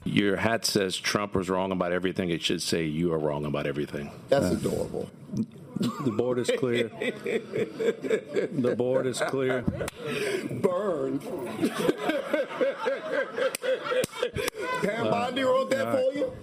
Your hat says Trump was wrong about everything. It should say you are wrong about everything. That's adorable. The board is clear. The board is clear. Burn. Pam Bondi wrote that for you?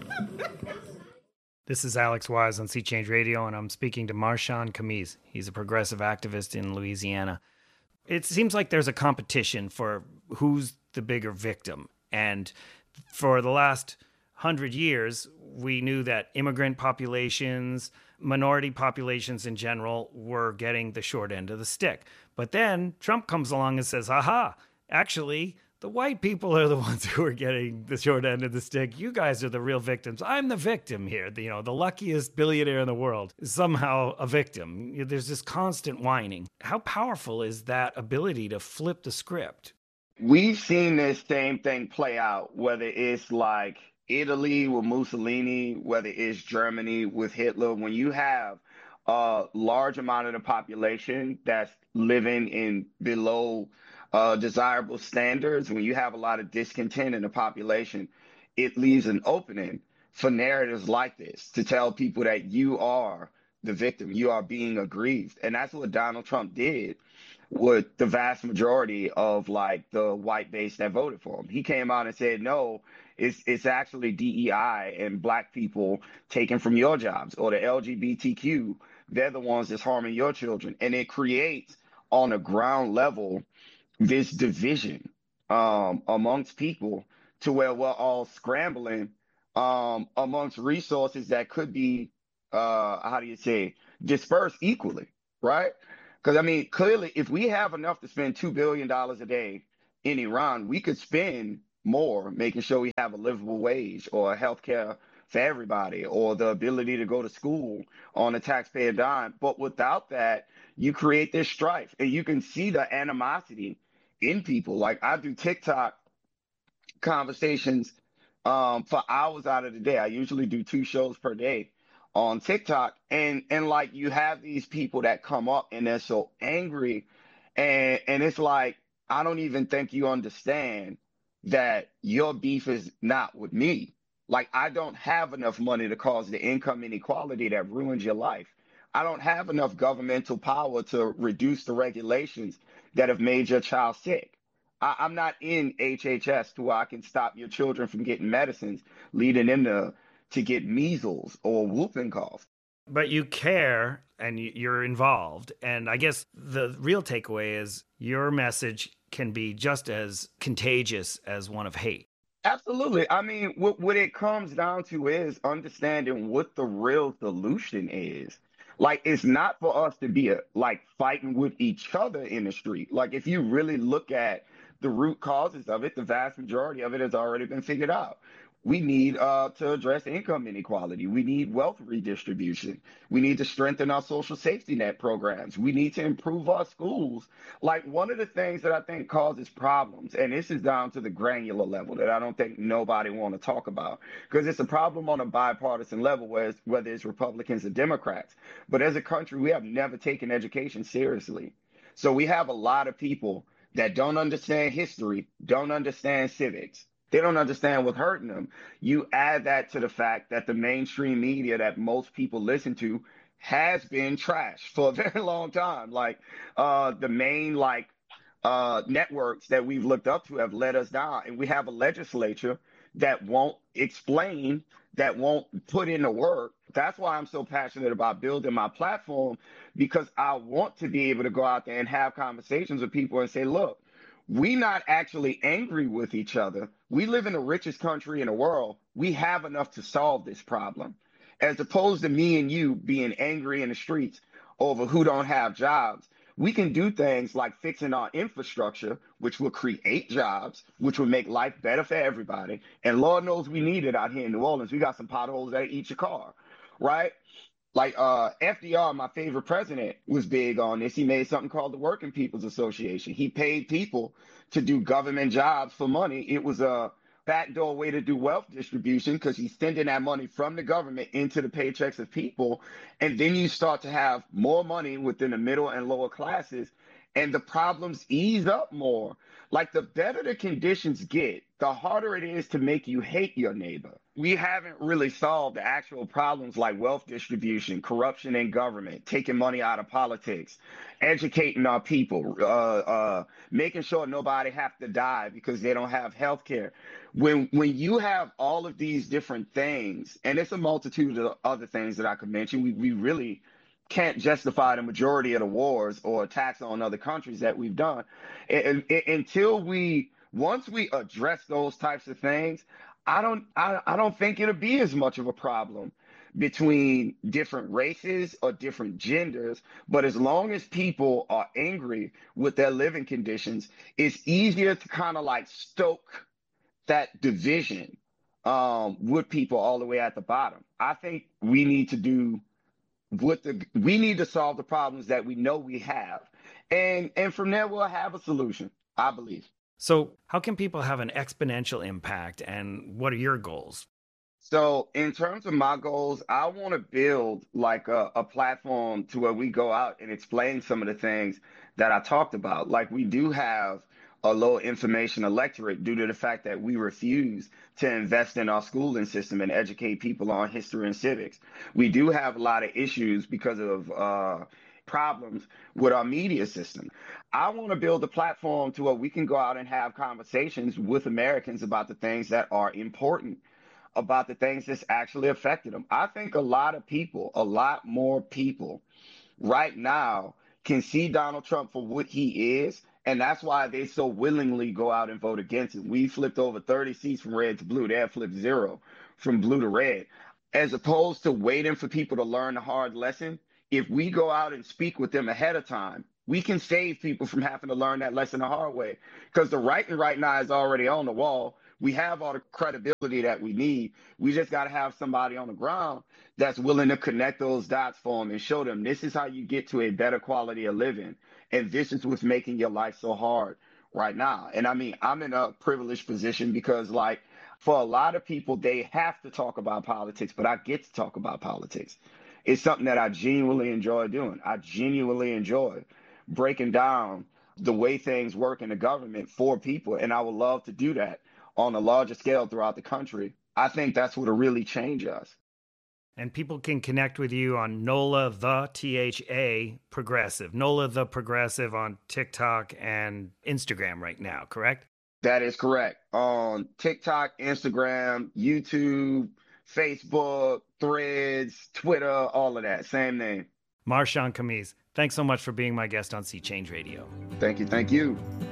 This is Alex Wise on Sea Change Radio, and I'm speaking to Marshawn Khamis. He's a progressive activist in Louisiana. It seems like there's a competition for who's the bigger victim. And for the last 100 years, we knew that immigrant populations, minority populations in general, were getting the short end of the stick. But then Trump comes along and says, aha, actually, the white people are the ones who are getting the short end of the stick. You guys are the real victims. I'm the victim here. The luckiest billionaire in the world is somehow a victim. There's this constant whining. How powerful is that ability to flip the script? We've seen this same thing play out, whether it's like Italy with Mussolini, whether it's Germany with Hitler. When you have a large amount of the population that's living in below desirable standards, when you have a lot of discontent in the population, it leaves an opening for narratives like this to tell people that you are the victim, you are being aggrieved. And that's what Donald Trump did with the vast majority of like the white base that voted for him. He came out and said, no, it's actually DEI and black people taken from your jobs, or the LGBTQ. They're the ones that's harming your children. And it creates on a ground level this division amongst people to where we're all scrambling amongst resources that could be, dispersed equally, right? Because, I mean, clearly, if we have enough to spend $2 billion a day in Iran, we could spend more making sure we have a livable wage or health care for everybody or the ability to go to school on a taxpayer dime. But without that, you create this strife, and you can see the animosity in people. Like, I do TikTok conversations for hours out of the day. I usually do 2 shows per day on TikTok, and like you have these people that come up and they're so angry, and it's like, I don't even think you understand that your beef is not with me. Like, I don't have enough money to cause the income inequality that ruins your life. I don't have enough governmental power to reduce the regulations that have made your child sick. I'm not in HHS to where I can stop your children from getting medicines leading them to get measles or whooping cough. But you care and you're involved. And I guess the real takeaway is your message can be just as contagious as one of hate. Absolutely. I mean, what it comes down to is understanding what the real solution is. Like, it's not for us to be like fighting with each other in the street. Like, if you really look at the root causes of it, the vast majority of it has already been figured out. We need to address income inequality. We need wealth redistribution. We need to strengthen our social safety net programs. We need to improve our schools. Like, one of the things that I think causes problems, and this is down to the granular level that I don't think nobody want to talk about, because it's a problem on a bipartisan level, whether it's Republicans or Democrats. But as a country, we have never taken education seriously. So we have a lot of people that don't understand history, don't understand civics. They don't understand what's hurting them. You add that to the fact that the mainstream media that most people listen to has been trashed for a very long time. Like, the main networks that we've looked up to have let us down. And we have a legislature that won't explain, that won't put in the work. That's why I'm so passionate about building my platform, because I want to be able to go out there and have conversations with people and say, look, we not actually angry with each other. We live in the richest country in the world. We have enough to solve this problem, as opposed to me and you being angry in the streets over who don't have jobs. We can do things like fixing our infrastructure, which will create jobs, which will make life better for everybody. And Lord knows we need it out here in New Orleans. We got some potholes that eat your car, right? Like, FDR, my favorite president, was big on this. He made something called the Working People's Association. He paid people to do government jobs for money. It was a backdoor way to do wealth distribution, because he's sending that money from the government into the paychecks of people. And then you start to have more money within the middle and lower classes, and the problems ease up more. Like, the better the conditions get, the harder it is to make you hate your neighbor. We haven't really solved the actual problems like wealth distribution, corruption in government, taking money out of politics, educating our people, making sure nobody have to die because they don't have health care. When you have all of these different things, and it's a multitude of other things that I could mention, we really can't justify the majority of the wars or attacks on other countries that we've done. Until once we address those types of things, I don't think it'll be as much of a problem between different races or different genders. But as long as people are angry with their living conditions, it's easier to kind of like stoke that division with people all the way at the bottom. I think we need to do we need to solve the problems that we know we have. And from there we'll have a solution, I believe. So how can people have an exponential impact, and what are your goals? So in terms of my goals, I want to build like a platform to where we go out and explain some of the things that I talked about. Like we do have a low information electorate due to the fact that we refuse to invest in our schooling system and educate people on history and civics. We do have a lot of issues because of problems with our media system. I want to build a platform to where we can go out and have conversations with Americans about the things that are important, about the things that's actually affected them. I think a lot more people right now can see Donald Trump for what he is. And that's why they so willingly go out and vote against him. We flipped over 30 seats from red to blue. They have flipped 0 from blue to red. As opposed to waiting for people to learn the hard lesson, if we go out and speak with them ahead of time, we can save people from having to learn that lesson the hard way. Because the writing right now is already on the wall. We have all the credibility that we need. We just got to have somebody on the ground that's willing to connect those dots for them and show them this is how you get to a better quality of living. And this is what's making your life so hard right now. And I mean, I'm in a privileged position because, like, for a lot of people, they have to talk about politics, but I get to talk about politics. It's something that I genuinely enjoy doing. I genuinely enjoy breaking down the way things work in the government for people. And I would love to do that on a larger scale throughout the country. I think that's what'll really change us. And people can connect with you on NOLA the THA Progressive, NOLA the Progressive on TikTok and Instagram right now, correct? That is correct. On TikTok, Instagram, YouTube, Facebook, Threads, Twitter, all of that. Same name. Marshawn Khamis, thanks so much for being my guest on Sea Change Radio. Thank you.